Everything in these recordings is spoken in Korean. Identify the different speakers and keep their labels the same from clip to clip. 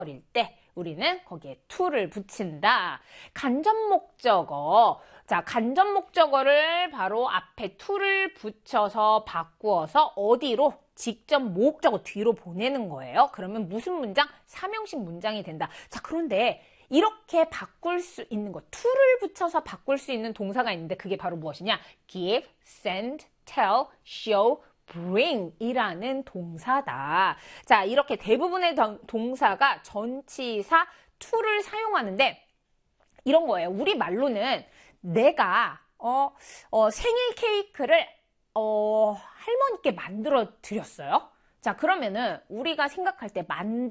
Speaker 1: 일 때 우리는 거기에 to를 붙인다. 간접 목적어. 자, 간접 목적어를 바로 앞에 to를 붙여서 바꾸어서 어디로? 직접 목적어 뒤로 보내는 거예요. 그러면 무슨 문장? 삼형식 문장이 된다. 자, 그런데 이렇게 바꿀 수 있는 거, to를 붙여서 바꿀 수 있는 동사가 있는데 그게 바로 무엇이냐? give, send, tell, show, bring 이라는 동사다. 자, 이렇게 대부분의 동사가 전치사 to를 사용하는데 이런 거예요. 우리 말로는 내가 생일 케이크를 할머니께 만들어 드렸어요. 자, 그러면은 우리가 생각할 때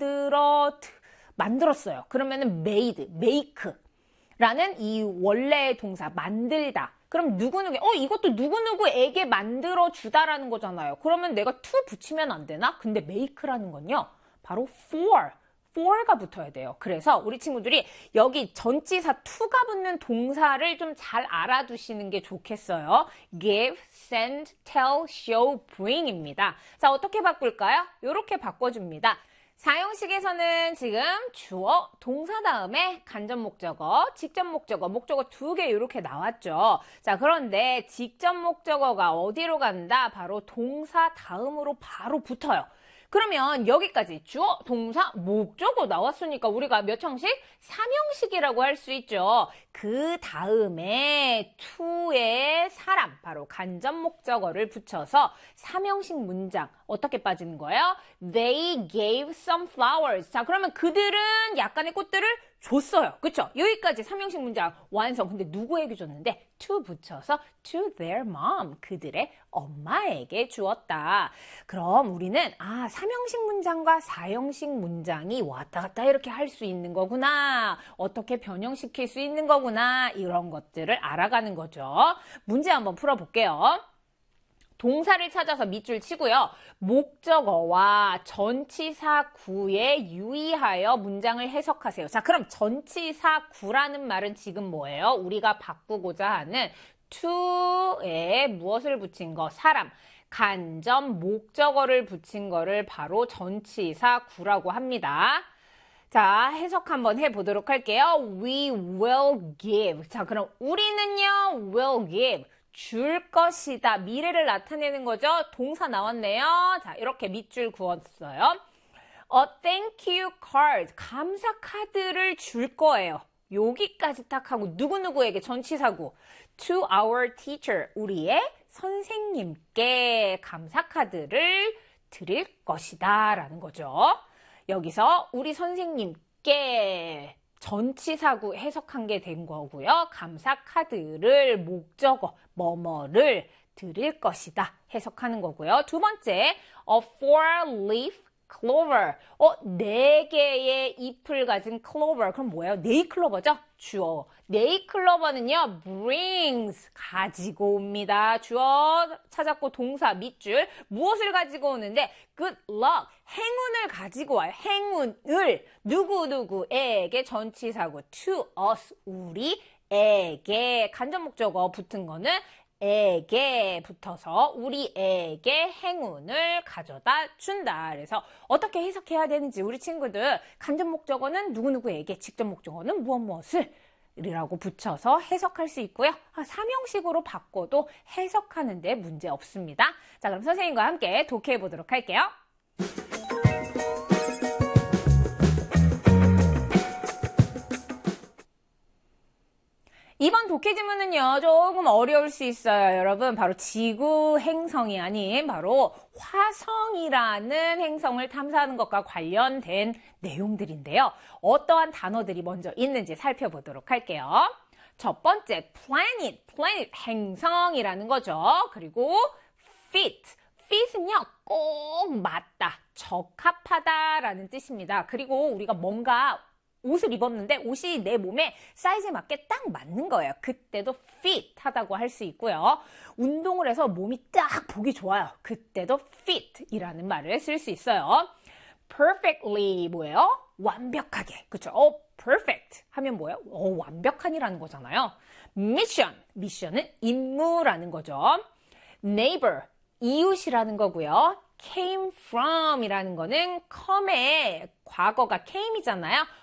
Speaker 1: 만들었어요. 그러면은 made, make라는 이 원래의 동사 만들다. 그럼 누구누구 이것도 누구누구에게 만들어 주다라는 거잖아요. 그러면 내가 to 붙이면 안 되나? 근데 make라는 건요. 바로 for가 붙어야 돼요. 그래서 우리 친구들이 여기 전치사 to가 붙는 동사를 좀 잘 알아두시는 게 좋겠어요. give, send, tell, show, bring입니다. 자, 어떻게 바꿀까요? 이렇게 바꿔줍니다. 사형식에서는 지금 주어, 동사 다음에 간접 목적어, 직접 목적어, 목적어 2개 이렇게 나왔죠. 자, 그런데 직접 목적어가 어디로 간다? 바로 동사 다음으로 바로 붙어요. 그러면 여기까지 주어, 동사, 목적어 나왔으니까 우리가 몇 형식? 3형식이라고 할 수 있죠. 그 다음에 to의 사람, 바로 간접 목적어를 붙여서 3형식 문장 어떻게 빠지는 거예요? They gave some flowers. 자, 그러면 그들은 약간의 꽃들을 줬어요. 그쵸? 여기까지 3형식 문장 완성. 근데 누구에게 줬는데? to 붙여서 to their mom. 그들의 엄마에게 주었다. 그럼 우리는 3형식 문장과 4형식 문장이 왔다 갔다 이렇게 할 수 있는 거구나. 어떻게 변형시킬 수 있는 거구나. 이런 것들을 알아가는 거죠. 문제 한번 풀어볼게요. 동사를 찾아서 밑줄 치고요. 목적어와 전치사 구에 유의하여 문장을 해석하세요. 자, 그럼 전치사 구라는 말은 지금 뭐예요? 우리가 바꾸고자 하는 to에 무엇을 붙인 거? 사람. 간접 목적어를 붙인 거를 바로 전치사 구라고 합니다. 자, 해석 한번 해보도록 할게요. We will give. 자, 그럼 우리는요, will give. 줄 것이다. 미래를 나타내는 거죠. 동사 나왔네요. 자, 이렇게 밑줄 그었어요. A thank you card. 감사 카드를 줄 거예요. 여기까지 딱 하고 누구누구에게 전치사구. To our teacher. 우리의 선생님께 감사 카드를 드릴 것이다. 라는 거죠. 여기서 우리 선생님께 전치사구 해석한 게 된 거고요. 감사 카드를 목적어 뭐뭐를 드릴 것이다 해석하는 거고요. 두 번째, a four-leaf clover. 4개의 잎을 가진 clover. 그럼 뭐예요? 네잎클로버죠? 주어. 네잎클로버는요, brings. 가지고 옵니다. 주어 찾았고 동사 밑줄. 무엇을 가지고 오는데? good luck. 행운을 가지고 와요. 행운을. 누구누구에게 전치사구. to us. 우리에게. 간접 목적어 붙은 거는 에게 붙어서 우리에게 행운을 가져다 준다. 그래서 어떻게 해석해야 되는지 우리 친구들 간접 목적어는 누구누구에게, 직접 목적어는 무엇무엇을 이라고 붙여서 해석할 수 있고요. 3형식으로 바꿔도 해석하는데 문제 없습니다. 자, 그럼 선생님과 함께 독해해 보도록 할게요. 이번 독해 지문은요, 조금 어려울 수 있어요. 여러분, 바로 지구 행성이 아닌 바로 화성이라는 행성을 탐사하는 것과 관련된 내용들인데요. 어떠한 단어들이 먼저 있는지 살펴보도록 할게요. 첫 번째, planet, 행성이라는 거죠. 그리고 fit은요, 꼭 맞다, 적합하다라는 뜻입니다. 그리고 우리가 뭔가 옷을 입었는데 옷이 내 몸에 사이즈에 맞게 딱 맞는 거예요. 그때도 fit하다고 할 수 있고요. 운동을 해서 몸이 딱 보기 좋아요. 그때도 fit이라는 말을 쓸 수 있어요. perfectly 뭐예요? 완벽하게. 그렇죠? perfect 하면 뭐예요? 완벽한이라는 거잖아요. mission은 임무라는 거죠. neighbor, 이웃이라는 거고요. came from 이라는 거는 come의 과거가 came이잖아요.